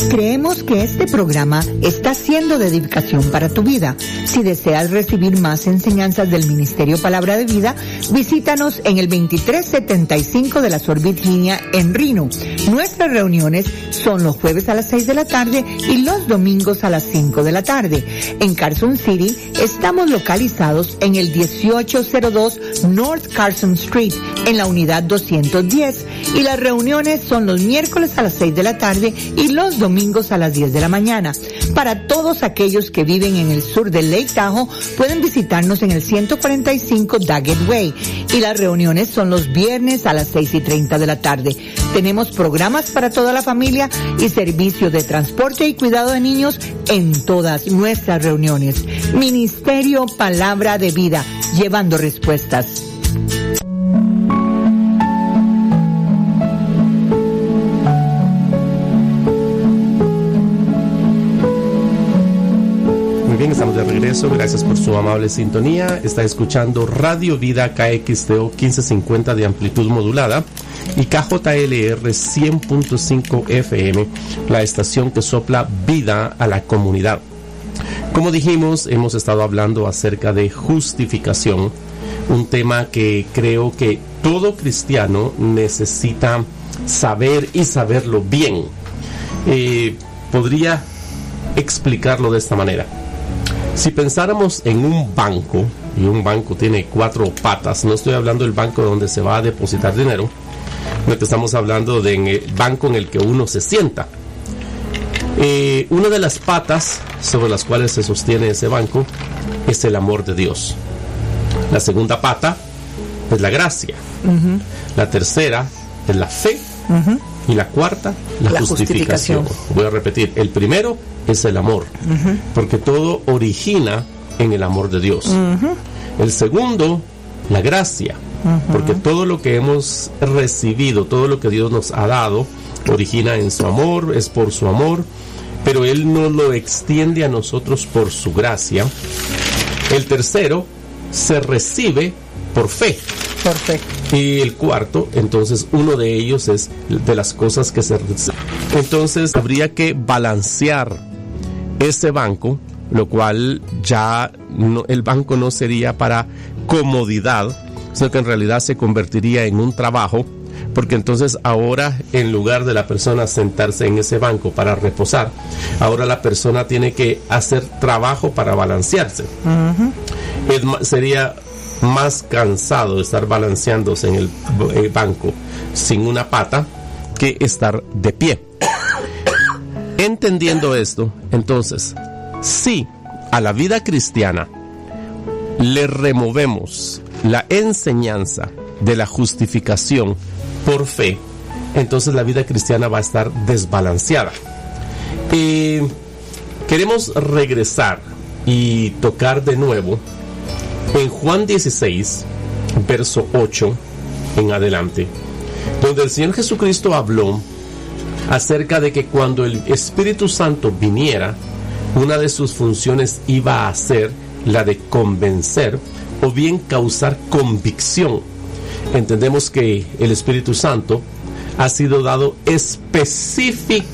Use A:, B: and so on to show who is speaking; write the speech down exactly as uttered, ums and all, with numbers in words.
A: Creemos que este programa está siendo de edificación para tu vida. Si deseas recibir más enseñanzas del Ministerio Palabra de Vida, visítanos en el veintitrés setenta y cinco de la Sur Virginia en Reno. Nuestras reuniones son los jueves a las seis de la tarde y los domingos a las cinco de la tarde. En Carson City estamos localizados en el dieciocho cero dos North Carson Street, en la unidad doscientos diez, y las reuniones son los miércoles a las seis de la tarde y los domingos a las diez de la mañana. Para todos aquellos que viven en el sur de Lake Tahoe, pueden visitarnos en el ciento cuarenta y cinco Daggett Way, y las reuniones son los viernes a las seis y treinta de la tarde. Tenemos programas para toda la familia y servicio de transporte y cuidado de niños en todas nuestras reuniones. Ministerio Palabra de Vida, llevando respuestas.
B: Bien, estamos de regreso. Gracias por su amable sintonía. Está escuchando Radio Vida K X T O quince cincuenta de amplitud modulada y K J L R cien punto cinco F M, la estación que sopla vida a la comunidad. Como dijimos, hemos estado hablando acerca de justificación, un tema que creo que todo cristiano necesita saber y saberlo bien. Eh, podría explicarlo de esta manera. Si pensáramos en un banco, y un banco tiene cuatro patas, no estoy hablando del banco donde se va a depositar dinero, no estamos hablando del banco en el que uno se sienta. Eh, una de las patas sobre las cuales se sostiene ese banco es el amor de Dios. La segunda pata es la gracia. Uh-huh. La tercera es la fe. Uh-huh. Y la cuarta, la, la justificación. justificación. Voy a repetir, el primero es el amor, uh-huh. porque todo origina en el amor de Dios. Uh-huh. El segundo, la gracia, uh-huh. porque todo lo que hemos recibido, todo lo que Dios nos ha dado, origina en su amor, es por su amor, pero Él nos lo extiende a nosotros por su gracia. El tercero, se recibe por fe.
A: Perfecto.
B: Y el cuarto, entonces, uno de ellos es de las cosas que se... Entonces, habría que balancear ese banco, lo cual ya no, el banco no sería para comodidad, sino que en realidad se convertiría en un trabajo, porque entonces ahora, en lugar de la persona sentarse en ese banco para reposar, ahora la persona tiene que hacer trabajo para balancearse. Uh-huh. Es, sería... más cansado estar balanceándose en el, el banco sin una pata que estar de pie. Entendiendo esto, entonces, si a la vida cristiana le removemos la enseñanza de la justificación por fe, entonces la vida cristiana va a estar desbalanceada. Eh, queremos regresar y tocar de nuevo en Juan dieciséis, verso ocho en adelante, donde el Señor Jesucristo habló acerca de que cuando el Espíritu Santo viniera, una de sus funciones iba a ser la de convencer o bien causar convicción. Entendemos que el Espíritu Santo ha sido dado específicamente